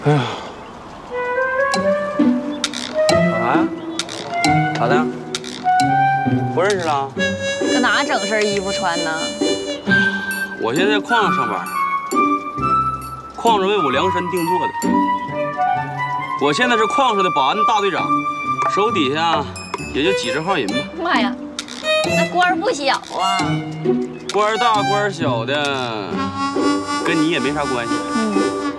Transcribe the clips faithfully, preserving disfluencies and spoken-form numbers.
哎呀，干啥呀？咋的？不认识了？ 搁哪整身衣服穿呢？ 我现在在矿上上班，矿是为我量身定做的。我现在是矿上的保安大队长，手底下也就几十号人吧。 妈呀，那官儿不小啊！ 官大官小的，跟你也没啥关系。 嗯。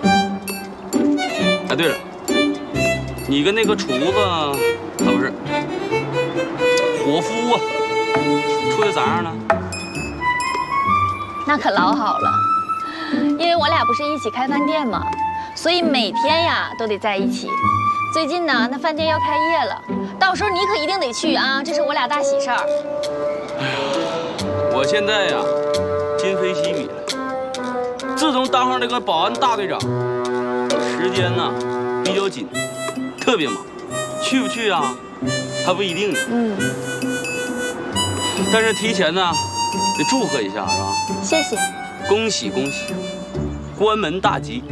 哎，对了，你跟那个厨子啊，不是伙夫啊，处的咋样了？ 那可老好了，因为我俩不是一起开饭店嘛，所以每天呀都得在一起。最近呢，那饭店要开业了，到时候你可一定得去啊，这是我俩大喜事儿。 哎呀，我现在呀，今非昔比了。自从当上这个保安大队长，时间呢比较紧，特别忙，去不去啊，还不一定呢。 嗯。 但是提前呢，得祝贺一下，是吧？ 谢谢。 恭喜恭喜，关门大吉。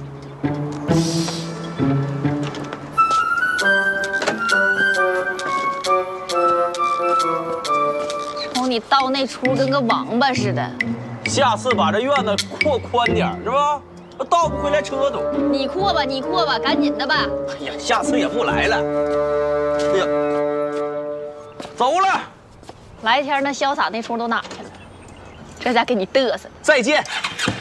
瞅你倒那出跟个王八似的。 下次把这院子扩宽点，是吧？倒不回来车都。 你扩吧，你扩吧，赶紧的吧。 哎呀，下次也不来了。哎呀，走了。 来天那潇洒那出都哪去了？这家给你嘚瑟。 再见。